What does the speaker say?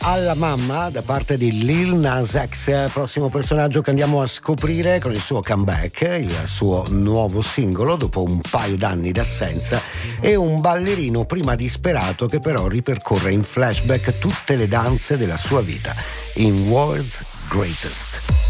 alla mamma da parte di Lil Nas X, prossimo personaggio che andiamo a scoprire con il suo comeback, il suo nuovo singolo dopo un paio d'anni d'assenza, e un ballerino prima disperato che però ripercorre in flashback tutte le danze della sua vita in World's Greatest.